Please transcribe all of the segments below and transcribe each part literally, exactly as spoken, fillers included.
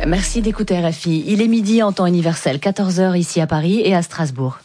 Merci d'écouter R F I. Il est midi en temps universel, quatorze heures ici à Paris et à Strasbourg.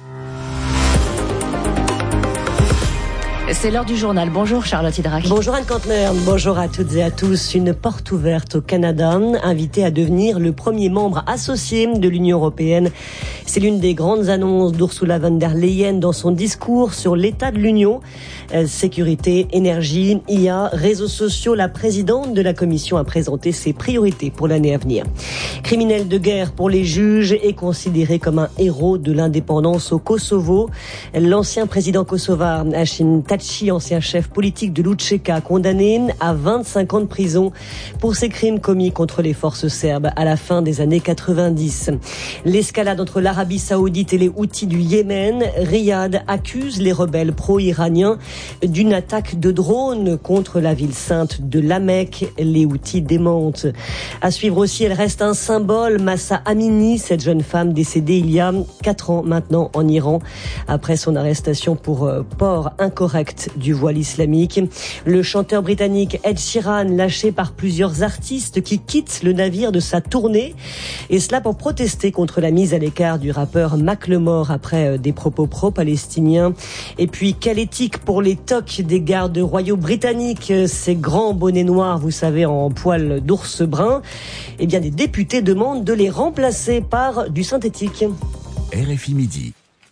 C'est l'heure du journal. Bonjour Charlotte Hydrac. Bonjour Anne Kantner, bonjour à toutes et à tous. Une porte ouverte au Canada, invité à devenir le premier membre associé de l'Union européenne. C'est l'une des grandes annonces d'Ursula von der Leyen dans son discours sur l'état de l'Union. Euh, sécurité, énergie, I A, réseaux sociaux, la présidente de la Commission a présenté ses priorités pour l'année à venir. Criminel de guerre pour les juges et considéré comme un héros de l'indépendance au Kosovo. L'ancien président kosovar Hashim Thaçi, ancien chef politique de l'Utcheka, condamné à vingt-cinq ans de prison pour ses crimes commis contre les forces serbes à la fin des années quatre-vingt-dix. L'escalade entre l'Arabie Saoudite et les Houthis du Yémen. Riyad accuse les rebelles pro-iraniens d'une attaque de drone contre la ville sainte de La Mecque. Les Houthis démentent. À suivre aussi, elle reste un symbole. Mahsa Amini, cette jeune femme décédée il y a quatre ans maintenant en Iran, après son arrestation pour port incorrect du voile islamique. Le chanteur britannique Ed Sheeran, lâché par plusieurs artistes qui quittent le navire de sa tournée, et cela pour protester contre la mise à l'écart du rappeur Macklemore après des propos pro-palestiniens. Et puis, quelle éthique pour les tocs des gardes royaux britanniques, ces grands bonnets noirs, vous savez, en poil d'ours brun. Eh bien, des députés demandent de les remplacer par du synthétique. R F I Midi.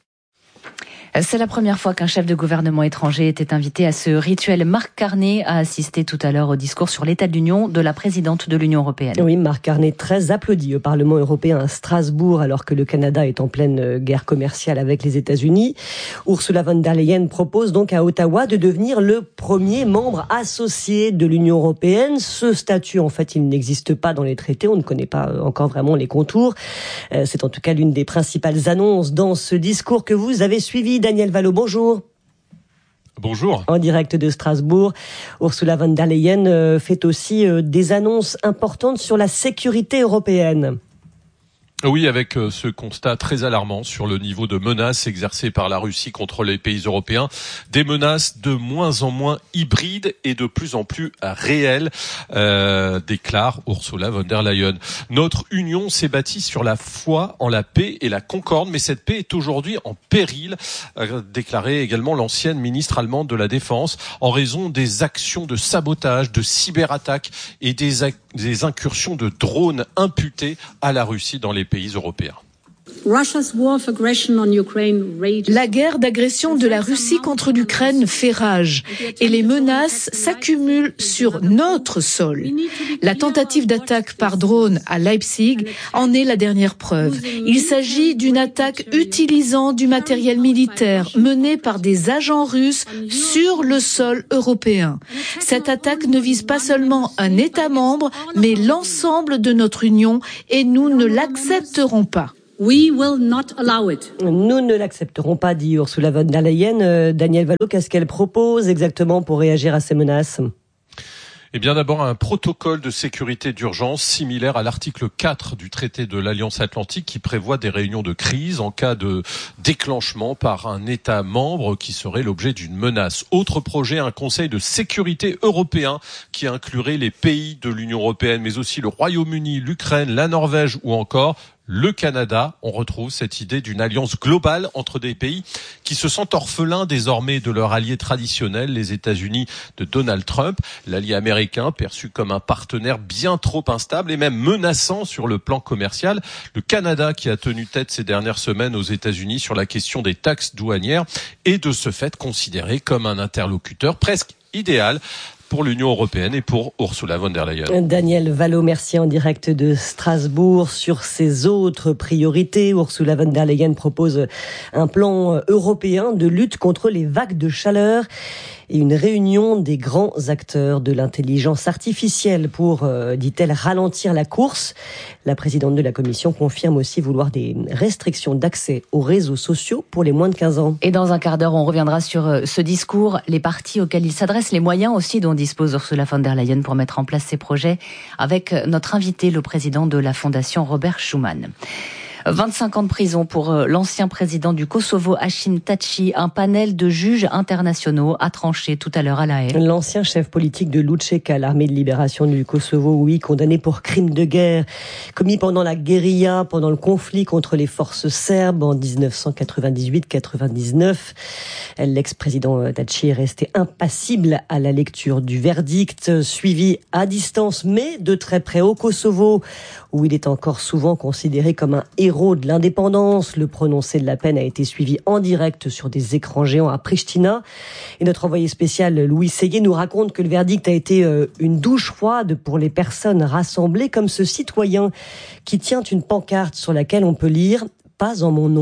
C'est la première fois qu'un chef de gouvernement étranger était invité à ce rituel. Marc Carney a assisté tout à l'heure au discours sur l'état de l'Union de la présidente de l'Union européenne. Oui, Marc Carney, très applaudi au Parlement européen à Strasbourg, alors que le Canada est en pleine guerre commerciale avec les États-Unis. Ursula von der Leyen propose donc à Ottawa de devenir le premier membre associé de l'Union européenne. Ce statut, en fait, il n'existe pas dans les traités. On ne connaît pas encore vraiment les contours. C'est en tout cas l'une des principales annonces dans ce discours que vous avez suivi. Daniel Valo, bonjour. Bonjour. En direct de Strasbourg, Ursula von der Leyen fait aussi des annonces importantes sur la sécurité européenne. Oui, avec ce constat très alarmant sur le niveau de menaces exercées par la Russie contre les pays européens. Des menaces de moins en moins hybrides et de plus en plus réelles, euh, déclare Ursula von der Leyen. Notre union s'est bâtie sur la foi en la paix et la concorde, mais cette paix est aujourd'hui en péril, a déclaré également l'ancienne ministre allemande de la Défense, en raison des actions de sabotage, de cyberattaques et des, des incursions de drones imputées à la Russie dans les pays européens. La guerre d'agression de la Russie contre l'Ukraine fait rage et les menaces s'accumulent sur notre sol. La tentative d'attaque par drone à Leipzig en est la dernière preuve. Il s'agit d'une attaque utilisant du matériel militaire mené par des agents russes sur le sol européen. Cette attaque ne vise pas seulement un État membre, mais l'ensemble de notre Union et nous ne l'accepterons pas. We will not allow it. Nous ne l'accepterons pas, dit Ursula von der Leyen. Euh, Daniel Valo, qu'est-ce qu'elle propose exactement pour réagir à ces menaces ? Eh bien, d'abord, un protocole de sécurité d'urgence similaire à l'article quatre du traité de l'Alliance Atlantique qui prévoit des réunions de crise en cas de déclenchement par un État membre qui serait l'objet d'une menace. Autre projet, un conseil de sécurité européen qui inclurait les pays de l'Union européenne, mais aussi le Royaume-Uni, l'Ukraine, la Norvège ou encore le Canada. On retrouve cette idée d'une alliance globale entre des pays qui se sentent orphelins désormais de leur allié traditionnel, les États-Unis de Donald Trump, l'allié américain perçu comme un partenaire bien trop instable et même menaçant sur le plan commercial. Le Canada qui a tenu tête ces dernières semaines aux États-Unis sur la question des taxes douanières est de ce fait considéré comme un interlocuteur presque idéal pour l'Union européenne et pour Ursula von der Leyen. Daniel Valo, merci en direct de Strasbourg. Sur ses autres priorités, Ursula von der Leyen propose un plan européen de lutte contre les vagues de chaleur et une réunion des grands acteurs de l'intelligence artificielle pour, euh, dit-elle, ralentir la course. La présidente de la Commission confirme aussi vouloir des restrictions d'accès aux réseaux sociaux pour les moins de quinze ans. Et dans un quart d'heure, on reviendra sur ce discours, les partis auxquels il s'adresse, les moyens aussi dont dispose Ursula von der Leyen pour mettre en place ces projets, avec notre invité, le président de la Fondation Robert Schuman. vingt-cinq ans de prison pour l'ancien président du Kosovo, Hashim Thaçi. Un panel de juges internationaux a tranché tout à l'heure à La Haye. L'ancien chef politique de l'U C K, l'armée de libération du Kosovo, oui, condamné pour crimes de guerre commis pendant la guérilla, pendant le conflit contre les forces serbes en dix-neuf cent quatre-vingt-dix-huit quatre-vingt-dix-neuf. L'ex-président Thaçi est resté impassible à la lecture du verdict, suivi à distance, mais de très près au Kosovo, où il est encore souvent considéré comme un héros de l'indépendance. Le prononcé de la peine a été suivi en direct sur des écrans géants à Pristina. Et notre envoyé spécial Louis Seguier nous raconte que le verdict a été une douche froide pour les personnes rassemblées, comme ce citoyen qui tient une pancarte sur laquelle on peut lire « Pas en mon nom ».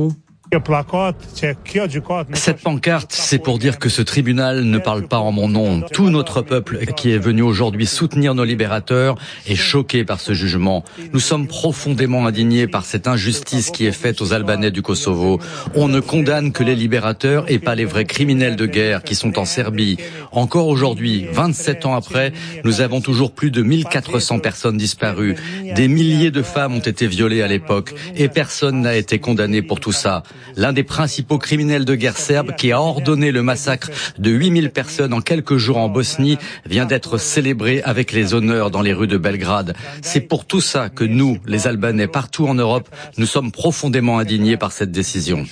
Cette pancarte, c'est pour dire que ce tribunal ne parle pas en mon nom. Tout notre peuple qui est venu aujourd'hui soutenir nos libérateurs est choqué par ce jugement. Nous sommes profondément indignés par cette injustice qui est faite aux Albanais du Kosovo. On ne condamne que les libérateurs et pas les vrais criminels de guerre qui sont en Serbie. Encore aujourd'hui, vingt-sept ans après, nous avons toujours plus de mille quatre cents personnes disparues. Des milliers de femmes ont été violées à l'époque et personne n'a été condamné pour tout ça. L'un des principaux criminels de guerre serbes qui a ordonné le massacre de huit mille personnes en quelques jours en Bosnie vient d'être célébré avec les honneurs dans les rues de Belgrade. C'est pour tout ça que nous, les Albanais, partout en Europe, nous sommes profondément indignés par cette décision.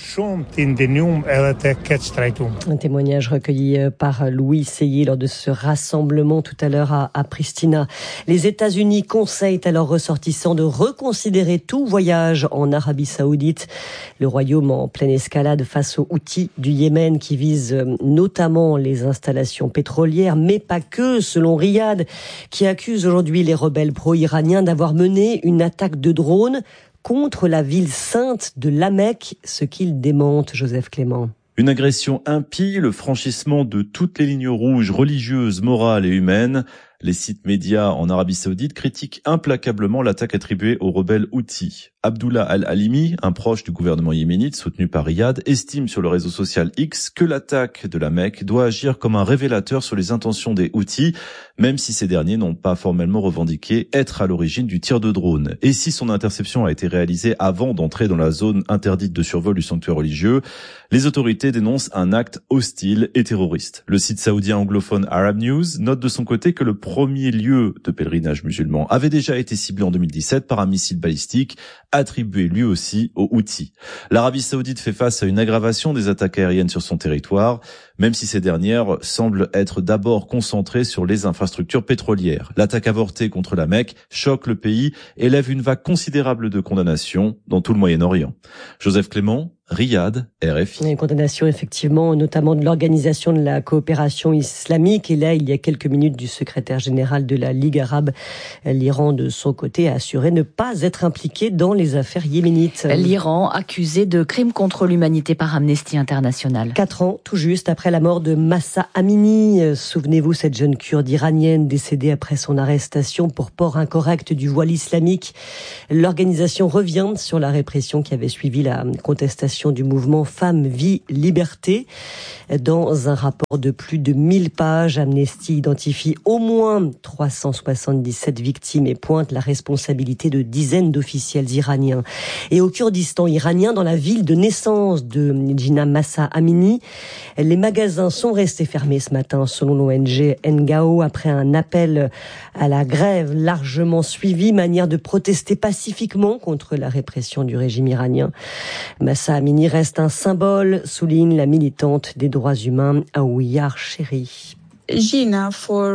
Un témoignage recueilli par Louis Seguier lors de ce rassemblement tout à l'heure à, à Pristina. Les États-Unis conseillent à leurs ressortissants de reconsidérer tout voyage en Arabie Saoudite. Le royaume en pleine escalade face aux Houthis du Yémen qui visent notamment les installations pétrolières, mais pas que, selon Riyad, qui accuse aujourd'hui les rebelles pro-iraniens d'avoir mené une attaque de drone contre la ville sainte de La Mecque, ce qu'il démente, Joseph Clément. Une agression impie, le franchissement de toutes les lignes rouges religieuses, morales et humaines. Les sites médias en Arabie Saoudite critiquent implacablement l'attaque attribuée aux rebelles Houthis. Abdullah Al-Halimi, un proche du gouvernement yéménite soutenu par Riyad, estime sur le réseau social X que l'attaque de la Mecque doit agir comme un révélateur sur les intentions des Houthis, même si ces derniers n'ont pas formellement revendiqué être à l'origine du tir de drone. Et si son interception a été réalisée avant d'entrer dans la zone interdite de survol du sanctuaire religieux, les autorités dénoncent un acte hostile et terroriste. Le site saoudien anglophone Arab News note de son côté que le premier lieu de pèlerinage musulman avait déjà été ciblé en deux mille dix-sept par un missile balistique attribué lui aussi aux Houthis. L'Arabie Saoudite fait face à une aggravation des attaques aériennes sur son territoire, même si ces dernières semblent être d'abord concentrées sur les infrastructures pétrolières. L'attaque avortée contre la Mecque choque le pays et lève une vague considérable de condamnations dans tout le Moyen-Orient. Joseph Clément, Riyad, R F I. Une condamnation effectivement, notamment de l'Organisation de la coopération islamique. Et là, il y a quelques minutes, du secrétaire général de la Ligue arabe. L'Iran, de son côté, a assuré ne pas être impliqué dans les affaires yéménites. L'Iran accusé de crimes contre l'humanité par Amnesty International. Quatre ans, tout juste après la mort de Mahsa Amini. Souvenez-vous, cette jeune kurde iranienne décédée après son arrestation pour port incorrect du voile islamique. L'organisation revient sur la répression qui avait suivi la contestation du mouvement Femmes, Vie, Liberté. Dans un rapport de plus de mille pages, Amnesty identifie au moins trois cent soixante-dix-sept victimes et pointe la responsabilité de dizaines d'officiels iraniens. Et au Kurdistan iranien, dans la ville de naissance de Jina Mahsa Amini, les magasins sont restés fermés ce matin, selon l'O N G N G A O, après un appel à la grève largement suivi, manière de protester pacifiquement contre la répression du régime iranien. Mahsa Amini reste un symbole, souligne la militante des droits humains Aouiyar Chéri. Jina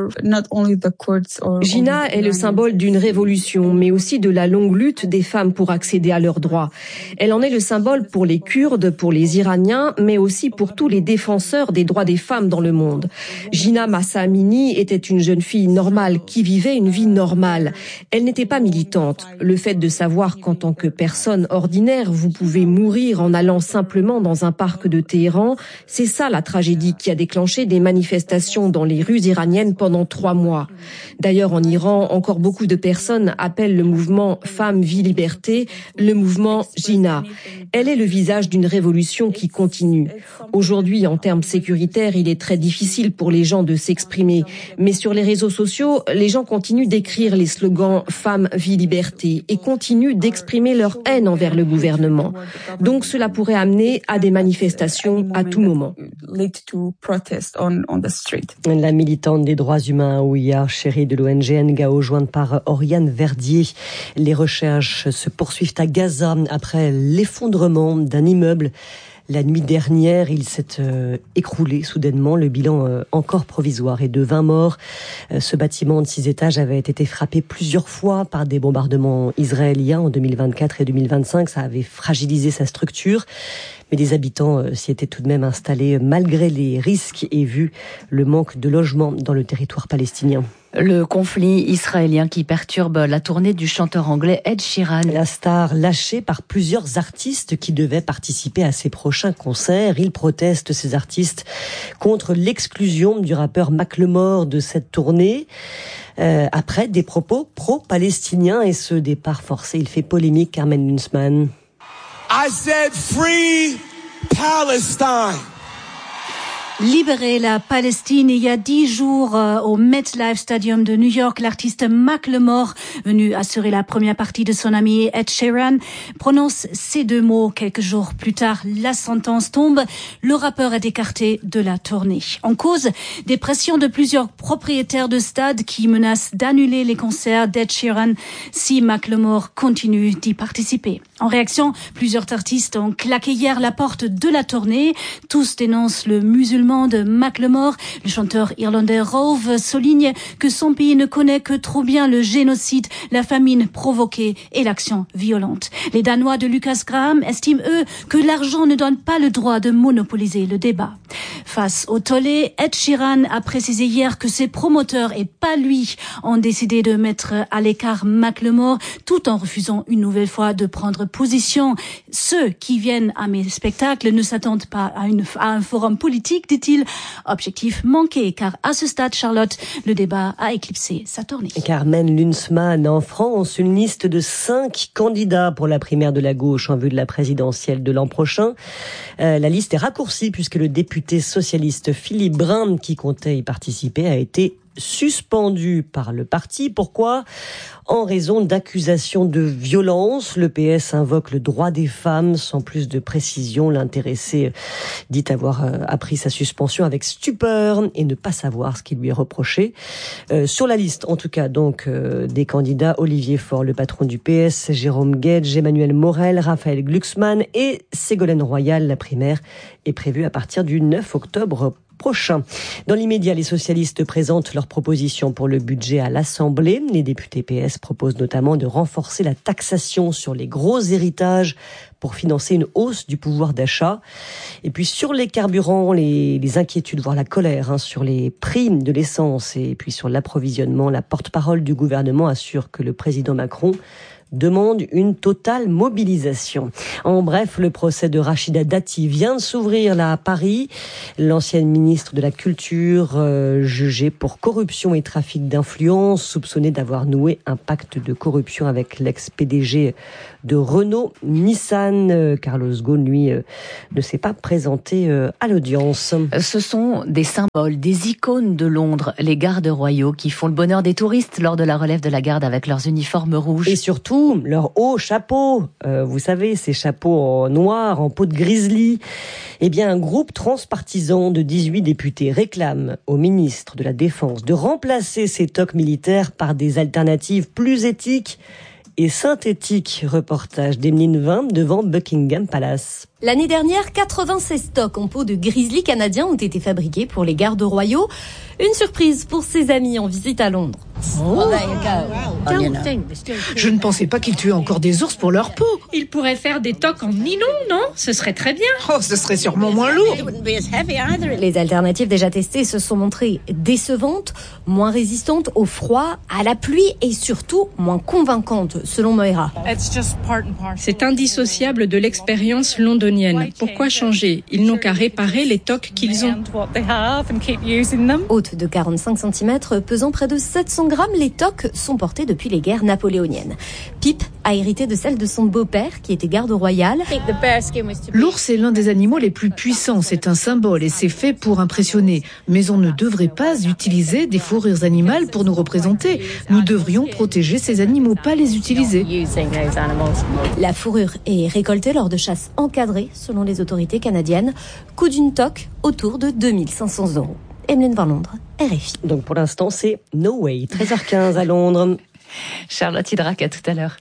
est le symbole d'une révolution, mais aussi de la longue lutte des femmes pour accéder à leurs droits. Elle en est le symbole pour les Kurdes, pour les Iraniens, mais aussi pour tous les défenseurs des droits des femmes dans le monde. Jina Mahsa Amini était une jeune fille normale qui vivait une vie normale. Elle n'était pas militante. Le fait de savoir qu'en tant que personne ordinaire, vous pouvez mourir en allant simplement dans un parc de Téhéran, c'est ça la tragédie qui a déclenché des manifestations dans dans les rues iraniennes pendant trois mois. D'ailleurs, en Iran, encore beaucoup de personnes appellent le mouvement Femmes, Vie, Liberté le mouvement Jina. Elle est le visage d'une révolution qui continue. Aujourd'hui, en termes sécuritaires, il est très difficile pour les gens de s'exprimer. Mais sur les réseaux sociaux, les gens continuent d'écrire les slogans Femmes, Vie, Liberté et continuent d'exprimer leur haine envers le gouvernement. Donc cela pourrait amener à des manifestations à tout moment. La militante des droits humains Ouya Chéri de l'O N G Ngao, jointe par Oriane Verdier. Les recherches se poursuivent à Gaza après l'effondrement d'un immeuble. La nuit dernière, il s'est euh, écroulé soudainement. Le bilan euh, encore provisoire est de vingt morts. Euh, ce bâtiment de six étages avait été frappé plusieurs fois par des bombardements israéliens en deux mille vingt-quatre et deux mille vingt-cinq. Ça avait fragilisé sa structure. Mais des habitants euh, s'y étaient tout de même installés malgré les risques et vu le manque de logements dans le territoire palestinien. Le conflit israélien qui perturbe la tournée du chanteur anglais Ed Sheeran. La star lâchée par plusieurs artistes qui devaient participer à ses prochains concerts. Il proteste, ces artistes, contre l'exclusion du rappeur Macklemore de cette tournée. Euh, après des propos pro-palestiniens et ce départ forcé, il fait polémique, Carmen Lunsman. I said free Palestine. Libérer la Palestine. Il y a dix jours, euh, au MetLife Stadium de New York, l'artiste Macklemore, venu assurer la première partie de son ami Ed Sheeran, prononce ces deux mots. Quelques jours plus tard, la sentence tombe. Le rappeur est écarté de la tournée. En cause, des pressions de plusieurs propriétaires de stades qui menacent d'annuler les concerts d'Ed Sheeran si Macklemore continue d'y participer. En réaction, plusieurs artistes ont claqué hier la porte de la tournée. Tous dénoncent le musulman de Macklemore. Le chanteur irlandais Rove souligne que son pays ne connaît que trop bien le génocide, la famine provoquée et l'action violente. Les Danois de Lucas Graham estiment, eux, que l'argent ne donne pas le droit de monopoliser le débat. Face au tollé, Ed Sheeran a précisé hier que ses promoteurs et pas lui ont décidé de mettre à l'écart Macklemore tout en refusant une nouvelle fois de prendre position. Ceux qui viennent à mes spectacles ne s'attendent pas à, une, à un forum politique, dit-il. Objectif manqué, car à ce stade, Charlotte, le débat a éclipsé sa tournée. Carmen Lunsman, en France, une liste de cinq candidats pour la primaire de la gauche en vue de la présidentielle de l'an prochain. Euh, la liste est raccourcie puisque le député socialiste Philippe Brun, qui comptait y participer, a été suspendu par le parti. Pourquoi ? En raison d'accusations de violence. Le P S invoque le droit des femmes. Sans plus de précision, l'intéressé dit avoir appris sa suspension avec stupeur et ne pas savoir ce qui lui est reproché. Euh, sur la liste, en tout cas, donc, euh, des candidats, Olivier Faure, le patron du P S, Jérôme Guedj, Emmanuel Morel, Raphaël Glucksmann et Ségolène Royal. La primaire est prévue à partir du neuf octobre prochain. Dans l'immédiat, les socialistes présentent leurs propositions pour le budget à l'Assemblée. Les députés P S proposent notamment de renforcer la taxation sur les gros héritages pour financer une hausse du pouvoir d'achat. Et puis sur les carburants, les, les inquiétudes, voire la colère hein, sur les prix de l'essence et puis sur l'approvisionnement, la porte-parole du gouvernement assure que le président Macron demande une totale mobilisation. En bref, le procès de Rachida Dati vient de s'ouvrir là à Paris. L'ancienne ministre de la Culture, euh, jugée pour corruption et trafic d'influence, soupçonnée d'avoir noué un pacte de corruption avec l'ex-P D G de Renault Nissan. Euh, Carlos Ghosn, lui, euh, ne s'est pas présenté euh, à l'audience. Ce sont des symboles, des icônes de Londres, les gardes royaux qui font le bonheur des touristes lors de la relève de la garde avec leurs uniformes rouges. Et surtout, leur haut chapeau, euh, vous savez, ces chapeaux en noir, en peau de grizzly. Eh bien, un groupe transpartisan de dix-huit députés réclame au ministre de la Défense de remplacer ces toques militaires par des alternatives plus éthiques et synthétiques. Reportage d'Emeline Vin devant Buckingham Palace. L'année dernière, quatre-vingt-seize toques en peau de grizzly canadiens ont été fabriqués pour les gardes royaux. Une surprise pour ses amis en visite à Londres. Oh. Je ne pensais pas qu'ils tuaient encore des ours pour leur peau. Ils pourraient faire des toques en nylon, non ? Ce serait très bien. Oh, ce serait sûrement moins lourd. Les alternatives déjà testées se sont montrées décevantes, moins résistantes au froid, à la pluie et surtout moins convaincantes, selon Moira. C'est indissociable de l'expérience londonienne. calédonienne. Pourquoi changer? Ils n'ont qu'à réparer les tocs qu'ils ont. Hautes de quarante-cinq centimètres, pesant près de sept cents grammes, les toques sont portées depuis les guerres napoléoniennes. Pip a hérité de celle de son beau-père, qui était garde royal. L'ours est l'un des animaux les plus puissants, c'est un symbole et c'est fait pour impressionner. Mais on ne devrait pas utiliser des fourrures animales pour nous représenter. Nous devrions protéger ces animaux, pas les utiliser. La fourrure est récoltée lors de chasses encadrées, selon les autorités canadiennes. Coût d'une toque autour de deux mille cinq cents euros. Emeline Van Londres, R F I. Donc pour l'instant, c'est no way. treize heures quinze à Londres. Charlotte Hydrac, à tout à l'heure.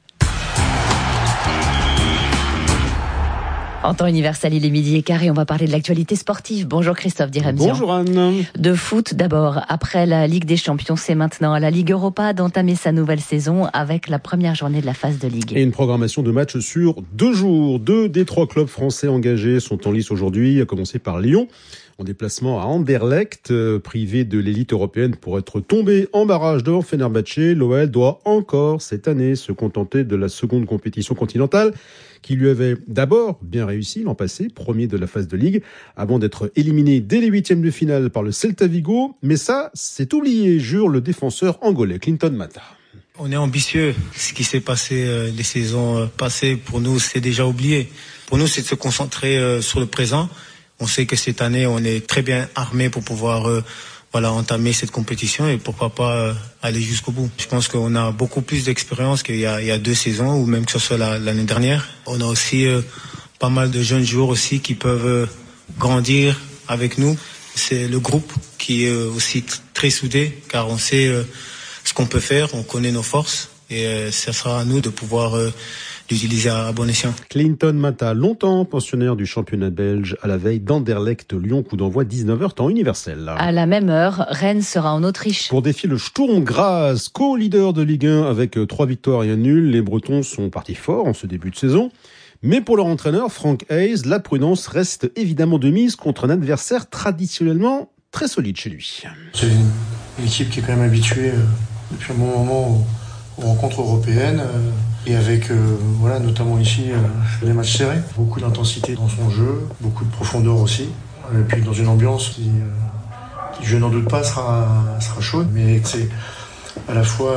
En temps universel, il est midi et quart et on va parler de l'actualité sportive. Bonjour Christophe Diremzian. Bonjour Anne. De foot d'abord. Après la Ligue des Champions, c'est maintenant à la Ligue Europa d'entamer sa nouvelle saison avec la première journée de la phase de Ligue. Et une programmation de matchs sur deux jours. Deux des trois clubs français engagés sont en lice aujourd'hui, à commencer par Lyon. En déplacement à Anderlecht, euh, privé de l'élite européenne pour être tombé en barrage devant Fenerbahçe, l'O L doit encore cette année se contenter de la seconde compétition continentale qui lui avait d'abord bien réussi l'an passé, premier de la phase de Ligue, avant d'être éliminé dès les huitièmes de finale par le Celta Vigo. Mais ça, c'est oublié, jure le défenseur angolais Clinton Mata. On est ambitieux. Ce qui s'est passé euh, les saisons passées, pour nous, c'est déjà oublié. Pour nous, c'est de se concentrer euh, sur le présent. On sait que cette année, on est très bien armé pour pouvoir euh, voilà, entamer cette compétition et pourquoi pas euh, aller jusqu'au bout. Je pense qu'on a beaucoup plus d'expérience qu'il y a, il y a deux saisons ou même que ce soit la, l'année dernière. On a aussi euh, pas mal de jeunes joueurs aussi qui peuvent euh, grandir avec nous. C'est le groupe qui est euh, aussi t- très soudé car on sait euh, ce qu'on peut faire, on connaît nos forces et euh, ça sera à nous de pouvoir euh, l'utiliser à bon escient. Clinton Mata, longtemps pensionnaire du championnat belge, à la veille d'Anderlecht Lyon, coup d'envoi dix-neuf heures temps universel. À la même heure, Rennes sera en Autriche. Pour défier le Sturm Graz, co-leader de Ligue un avec trois victoires et un nul, les Bretons sont partis forts en ce début de saison. Mais pour leur entraîneur, Frank Hayes, la prudence reste évidemment de mise contre un adversaire traditionnellement très solide chez lui. C'est une, une équipe qui est quand même habituée euh, depuis un bon moment aux, aux rencontres européennes. Euh, Et avec, euh, voilà, notamment ici, euh, des matchs serrés. Beaucoup d'intensité dans son jeu, beaucoup de profondeur aussi. Et puis dans une ambiance qui, euh, qui je n'en doute pas, sera, sera chaude. Mais c'est à la fois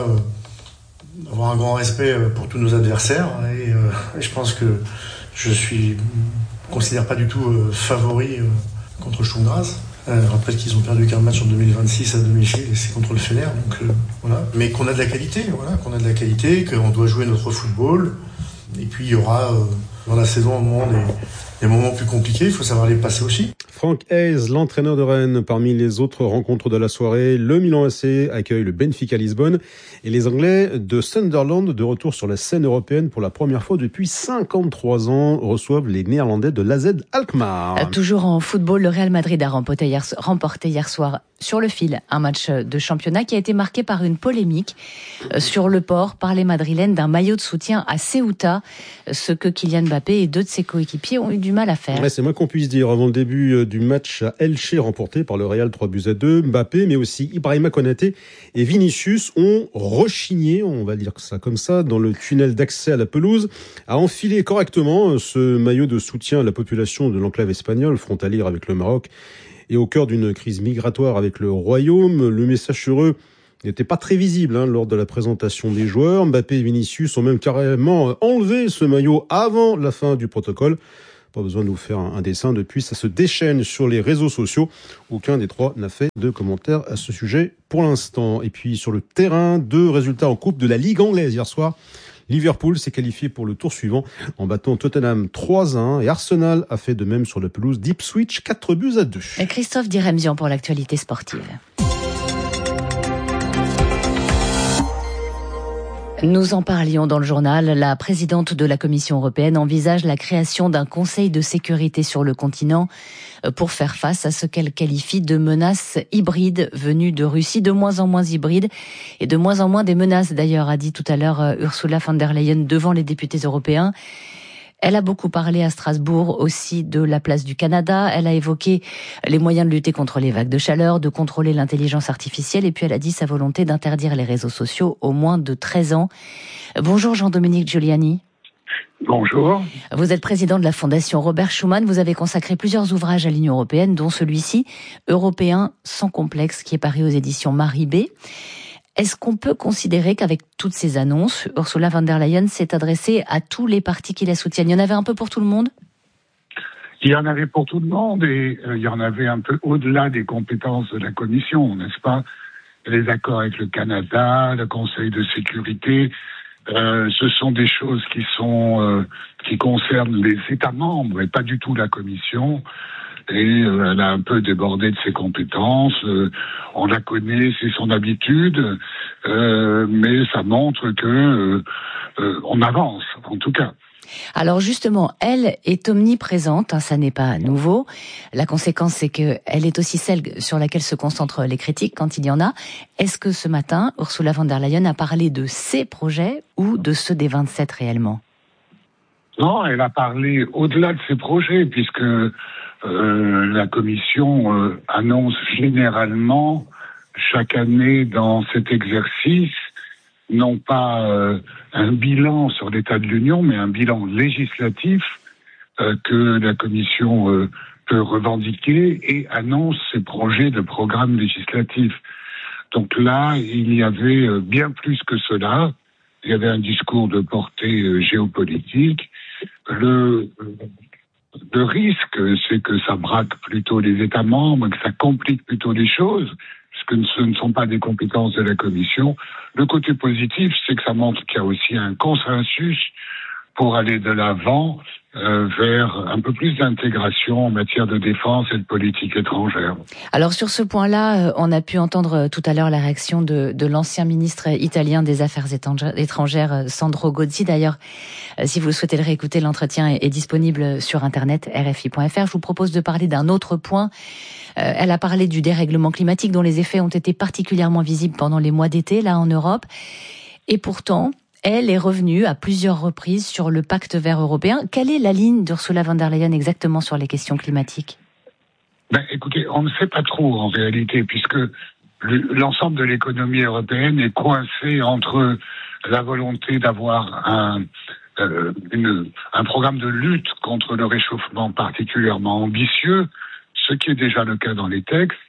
euh, avoir un grand respect pour tous nos adversaires. Et, euh, et je pense que je suis, considère pas du tout euh, favori euh, contre Sturm Graz. Euh, je rappelle qu'ils ont perdu qu'un match en deux mille vingt-six à domicile et c'est contre le Fener, donc euh, voilà. Mais qu'on a de la qualité, voilà, qu'on a de la qualité, qu'on doit jouer notre football. Et puis il y aura euh, dans la saison un moment des, des moments plus compliqués, il faut savoir les passer aussi. Frank Hayes, l'entraîneur de Rennes, parmi les autres rencontres de la soirée, le Milan A C accueille le Benfica Lisbonne et les Anglais de Sunderland, de retour sur la scène européenne pour la première fois depuis cinquante-trois ans, reçoivent les Néerlandais de l'A Z Alkmaar. Toujours en football, le Real Madrid a remporté hier, remporté hier soir sur le fil un match de championnat qui a été marqué par une polémique sur le port par les Madrilènes d'un maillot de soutien à Ceuta, ce que Kylian Mbappé et deux de ses coéquipiers ont eu du mal à faire. Ouais, c'est moins qu'on puisse dire. Avant le début du match à Elche remporté par le Real trois buts à deux, Mbappé, mais aussi Ibrahima Konaté et Vinicius ont rechigné, on va dire ça comme ça, dans le tunnel d'accès à la pelouse, à enfiler correctement ce maillot de soutien à la population de l'enclave espagnole, frontalière avec le Maroc, et au cœur d'une crise migratoire avec le Royaume. Le message sur eux n'était pas très visible hein, lors de la présentation des joueurs. Mbappé et Vinicius ont même carrément enlevé ce maillot avant la fin du protocole. Pas besoin de vous faire un, un dessin, depuis ça se déchaîne sur les réseaux sociaux. Aucun des trois n'a fait de commentaires à ce sujet pour l'instant. Et puis sur le terrain, deux résultats en coupe de la Ligue anglaise hier soir. Liverpool s'est qualifié pour le tour suivant en battant Tottenham trois à un et Arsenal a fait de même sur la pelouse d'Ipswich, quatre buts à deux. Et Christophe Diremzian pour l'actualité sportive. Nous en parlions dans le journal. La présidente de la Commission européenne envisage la création d'un conseil de sécurité sur le continent pour faire face à ce qu'elle qualifie de menaces hybrides venues de Russie, de moins en moins hybrides et de moins en moins des menaces. D'ailleurs, a dit tout à l'heure Ursula von der Leyen devant les députés européens. Elle a beaucoup parlé à Strasbourg aussi de la place du Canada. Elle a évoqué les moyens de lutter contre les vagues de chaleur, de contrôler l'intelligence artificielle. Et puis elle a dit sa volonté d'interdire les réseaux sociaux aux moins de treize ans. Bonjour Jean-Dominique Giuliani. Bonjour. Vous êtes président de la Fondation Robert Schuman. Vous avez consacré plusieurs ouvrages à l'Union européenne, dont celui-ci, Européen sans complexe, qui est paru aux éditions Marie B. Est-ce qu'on peut considérer qu'avec toutes ces annonces, Ursula von der Leyen s'est adressée à tous les partis qui la soutiennent? Il y en avait un peu pour tout le monde? Il y en avait pour tout le monde et euh, il y en avait un peu au-delà des compétences de la Commission, n'est-ce pas? Les accords avec le Canada, le Conseil de sécurité, euh, ce sont des choses qui sont euh, qui concernent les États membres et pas du tout la Commission. Et euh, elle a un peu débordé de ses compétences. Euh, on la connaît, c'est son habitude, euh, mais ça montre que euh, euh, on avance, en tout cas. Alors justement, elle est omniprésente, hein, ça n'est pas nouveau. La conséquence, c'est que elle est aussi celle sur laquelle se concentrent les critiques quand il y en a. Est-ce que ce matin, Ursula von der Leyen a parlé de ses projets ou de ceux des vingt-sept réellement? Non, elle a parlé au-delà de ses projets, puisque euh, la Commission euh, annonce généralement chaque année dans cet exercice non pas euh, un bilan sur l'état de l'Union, mais un bilan législatif euh, que la Commission euh, peut revendiquer et annonce ses projets de programme législatif. Donc là, il y avait euh, bien plus que cela. Il y avait un discours de portée euh, géopolitique. Le, le risque, c'est que ça braque plutôt les États membres, que ça complique plutôt les choses, puisque ce ne sont pas des compétences de la Commission. Le côté positif, c'est que ça montre qu'il y a aussi un consensus pour aller de l'avant euh, vers un peu plus d'intégration en matière de défense et de politique étrangère. Alors sur ce point-là, on a pu entendre tout à l'heure la réaction de, de l'ancien ministre italien des Affaires étrangères, Sandro Gozzi. D'ailleurs, si vous souhaitez le réécouter, l'entretien est, est disponible sur Internet, R F I point F R. Je vous propose de parler d'un autre point. Euh, elle a parlé du dérèglement climatique dont les effets ont été particulièrement visibles pendant les mois d'été, là en Europe. Et pourtant, elle est revenue à plusieurs reprises sur le pacte vert européen. Quelle est la ligne d'Ursula von der Leyen exactement sur les questions climatiques? Ben, écoutez, on ne sait pas trop en réalité, puisque l'ensemble de l'économie européenne est coincé entre la volonté d'avoir un, euh, une, un programme de lutte contre le réchauffement particulièrement ambitieux, ce qui est déjà le cas dans les textes,